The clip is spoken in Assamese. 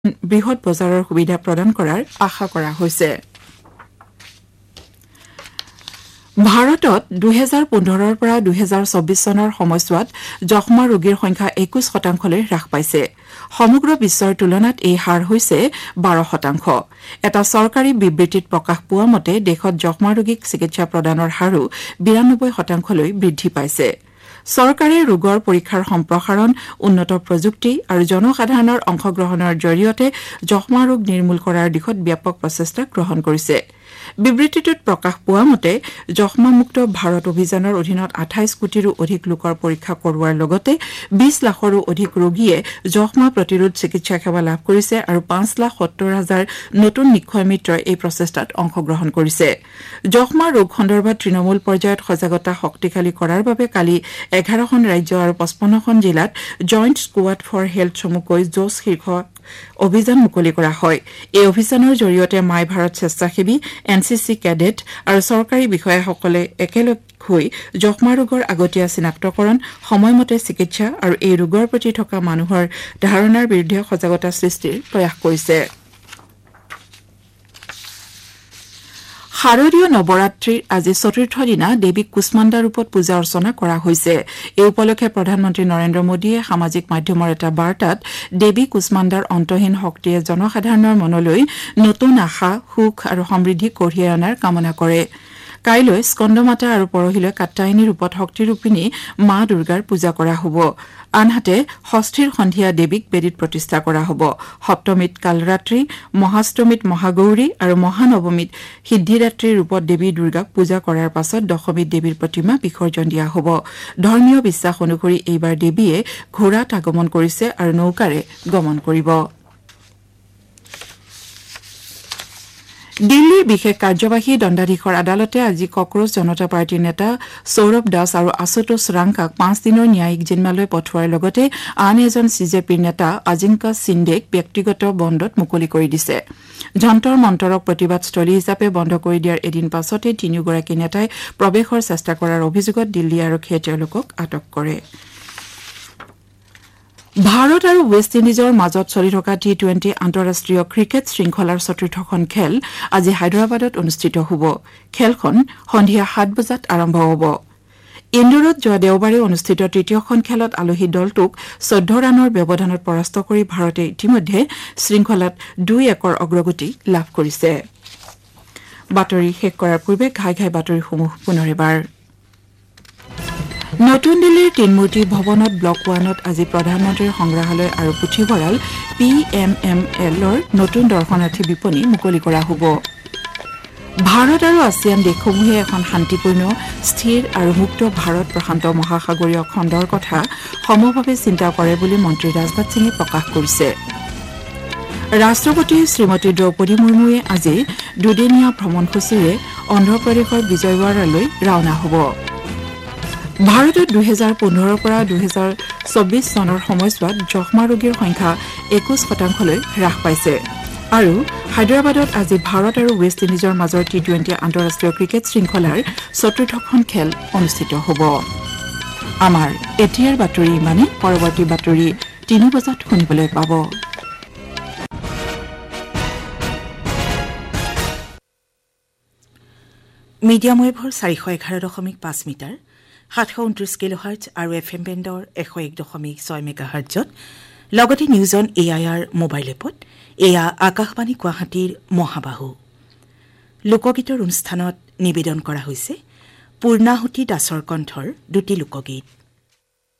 বৃহৎ বজাৰৰ সুবিধা প্ৰদান কৰাৰ আশা কৰা হৈছে। ভাৰতত 2015 পৰা 2024 চনৰ সময়ছোৱাত যক্ষ্মা ৰোগীৰ সংখ্যা 21% হ্ৰাস পাইছে। সমগ্ৰ বিশ্বৰ তুলনাত এই হাৰ হৈছে 12%। এটা চৰকাৰী বিবৃতিত প্ৰকাশ পোৱা মতে দেশত যক্ষ্মা ৰোগীক চিকিৎসা প্ৰদানৰ হাৰো 92%লৈ বৃদ্ধি পাইছে। চৰকাৰে ৰোগৰ পৰীক্ষাৰ সম্প্ৰসাৰণ, উন্নত প্ৰযুক্তি আৰু জনসাধাৰণৰ অংশগ্ৰহণৰ জৰিয়তে যক্ষ্মা ৰোগ নিৰ্মূল কৰাৰ দিশত ব্যাপক প্ৰচেষ্টা গ্ৰহণ কৰিছে। বিবৃতিটোত প্ৰকাশ পোৱা মতে যক্ষ্মামুক্ত ভাৰত অভিযানৰ অধীনত 28 কোটিৰো অধিক লোকৰ পৰীক্ষা কৰোৱাৰ লগতে 20 লাখৰো অধিক ৰোগীয়ে যক্ষ্মা প্ৰতিৰোধ চিকিৎসা সেৱা লাভ কৰিছে আৰু 5,70,000 নতুন নিক্ষয় মিত্ৰই এই প্ৰচেষ্টাত অংশগ্ৰহণ কৰিছে। যক্ষ্মা ৰোগ সন্দৰ্ভত তৃণমূল পৰ্যায়ত সজাগতা শক্তিশালী কৰাৰ বাবে কালি 11খন ৰাজ্য আৰু 55খন জিলাত জইণ্ট স্কোৱাড ফৰ হেল্থ চমুকৈ জোছ শীৰ্ষক অভিযান মুকলি কৰা হয়। এই অভিযানৰ জৰিয়তে মাই ভাৰত স্বেচ্ছাসেৱী, এনচিচি কেডেট আৰু চৰকাৰী বিষয়াসকলে একেলগ হৈ যক্ষ্মা ৰোগৰ আগতীয়া চিনাক্তকৰণ, সময়মতে চিকিৎসা আৰু এই ৰোগৰ প্ৰতি থকা মানুহৰ ধাৰণাৰ বিৰুদ্ধে সজাগতা সৃষ্টিৰ প্ৰয়াস কৰিছে। শাৰদীয় নৱৰাত্ৰিৰ আজি চতুৰ্থ দিনা দেৱীক কুষ্মাণ্ডা ৰূপত পূজা অৰ্চনা কৰা হৈছে। এই উপলক্ষে প্ৰধানমন্ত্ৰী নৰেন্দ্ৰ মোদীয়ে সামাজিক মাধ্যমৰ এটা বাৰ্তাত দেৱী কুষ্মাণ্ডাৰ অন্তহীন শক্তিয়ে জনসাধাৰণৰ মনলৈ নতুন আশা, সুখ আৰু সমৃদ্ধি কঢ়িয়াই অনাৰ কামনা কৰে। কাইলৈ স্কন্দমাতা আৰু পৰহিলৈ কাত্যায়নী ৰূপত শক্তিৰূপিণী মা দুৰ্গাৰ পূজা কৰা হ'ব। আনহাতে ষষ্ঠীৰ সন্ধিয়া দেৱীক বেদীত প্ৰতিষ্ঠা কৰা হ'ব। সপ্তমীত কালৰাত্ৰি, মহাষ্টমীত মহাগৌৰী আৰু মহানৱমীত সিদ্ধিদাত্ৰীৰ ৰূপত দেৱী দুৰ্গাক পূজা কৰাৰ পাছত দশমীত দেৱীৰ প্ৰতিমা বিসৰ্জন দিয়া হ'ব। ধৰ্মীয় বিশ্বাস অনুসৰি এইবাৰ দেৱীয়ে ঘোঁৰাত আগমন কৰিছে আৰু নৌকাৰে গমন কৰিব। দিল্লীৰ বিশেষ কাৰ্যবাহী দণ্ডাধীশৰ আদালতে আজি কক্ৰোচ জনতা পাৰ্টীৰ নেতা সৌৰভ দাস আৰু আশুতোষ ৰাংকাক 5 দিনৰ ন্যায়িক জিম্মালৈ পঠোৱাৰ লগতে আন এজন চিজেপিৰ নেতা আজিংকা সিণ্ডেক ব্যক্তিগত বন্দত মুকলি কৰি দিছে। যন্তৰ মন্তৰক প্ৰতিবাদস্থলী হিচাপে বন্ধ কৰি দিয়াৰ এদিন পাছতে তিনিওগৰাকী নেতাই প্ৰৱেশৰ চেষ্টা কৰাৰ অভিযোগত দিল্লী আৰক্ষীয়ে তেওঁলোকক আটক কৰে। ভাৰত আৰু ৱেষ্ট ইণ্ডিজৰ মাজত চলি থকা T20 আন্তঃৰাষ্ট্ৰীয় ক্ৰিকেট শৃংখলাৰ চতুৰ্থখন খেল আজি হায়দৰাবাদত অনুষ্ঠিত হ'ব। খেলখন সন্ধিয়া 7 বজাত আৰম্ভ হ'ব। ইন্দোৰত যোৱা দেওবাৰে অনুষ্ঠিত তৃতীয়খন খেলত আলহী দলটোক 14 ৰানৰ ব্যৱধানত পৰাস্ত কৰি ভাৰতে ইতিমধ্যে শৃংখলাত 2-1 অগ্ৰগতি লাভ কৰিছে। বাতৰি শেষ কৰাৰ পূৰ্বে ঘাই বাতৰিসমূহ পুনৰ এবাৰ। নতুন দিল্লীৰ তিনমূৰ্তি ভৱনত ব্লক 1ত আজি প্ৰধানমন্ত্ৰীৰ সংগ্ৰহালয় আৰু পুথিভঁৰাল PMMLৰ নতুন দৰ্শনাৰ্থী বিপণী মুকলি কৰা হ'ব। ভাৰত আৰু আছিয়ান দেশসমূহে এখন শান্তিপূৰ্ণ, স্থিৰ আৰু মুক্ত ভাৰত প্ৰশান্ত মহাসাগৰীয় খণ্ডৰ কথা সমভাৱে চিন্তা কৰে বুলি মন্ত্ৰী ৰাজনাথ সিঙে প্ৰকাশ কৰিছে। ৰাষ্ট্ৰপতি শ্ৰীমতী দ্ৰৌপদী মুৰ্মুৱে আজি দুদিনীয়া ভ্ৰমণসূচীৰে অন্ধ্ৰপ্ৰদেশৰ বিজয়ৱাড়ালৈ ৰাওনা হ'ব। ভাৰতত 2015 পৰা 2024 চনৰ সময়ছোৱাত যক্ষ্মা ৰোগীৰ সংখ্যা 21%লৈ হ্ৰাস পাইছে। আৰু হায়দৰাবাদত আজি ভাৰত আৰু ৱেষ্ট ইণ্ডিজৰ মাজৰ T20 আন্তঃৰাষ্ট্ৰীয় ক্ৰিকেট শৃংখলাৰ চতুৰ্থখন খেল অনুষ্ঠিত হ'ব। আমাৰ এতিয়াৰ বাতৰি ইমানেই। পৰৱৰ্তী বাতৰি 3 বজাত শুনিবলৈ পাব। মিডিয়াম ৱেভৰ 411.5 মিটাৰ, 729 কিলোহাৰ্টজ আৰু FM বেণ্ডৰ 101.6 মেগাহাৰ্টজত, লগতে নিউজ অন AIR মোবাইল এপত এয়া আকাশবাণী গুৱাহাটীৰ মহাবাহু। লোকগীতৰ অনুষ্ঠানত নিবেদন কৰা হৈছে পূৰ্ণাহুতি দাসৰ কণ্ঠৰ দুটি লোকগীত।